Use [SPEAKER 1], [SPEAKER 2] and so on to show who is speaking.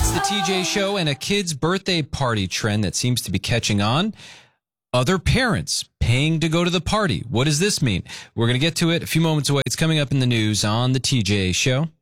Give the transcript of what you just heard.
[SPEAKER 1] It's the TJ Show and a kid's birthday party trend that seems to be catching on. Other parents paying to go to the party. What does this mean? We're going to get to it a few moments away. It's coming up in the news on the TJ Show.